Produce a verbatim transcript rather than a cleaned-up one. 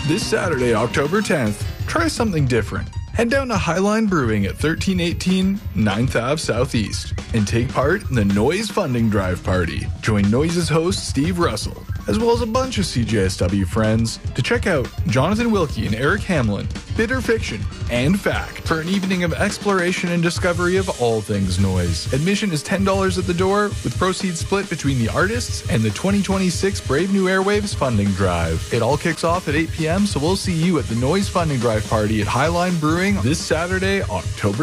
This Saturday, October tenth, try something different. Head down to Highline Brewing at thirteen eighteen ninth Avenue Southeast and take part in the Noise Funding Drive Party. Join Noise's host Steve Russell, as well as a bunch of C J S W friends, to check out Jonathan Wilkie and Eric Hamlin, Bitter Fiction, and Fact for an evening of exploration and discovery of all things noise. Admission is ten dollars at the door, with proceeds split between the artists and the twenty twenty-six Brave New Airwaves Funding Drive. It all kicks off at eight p.m., so we'll see you at the Noise Funding Drive Party at Highline Brewing this Saturday, October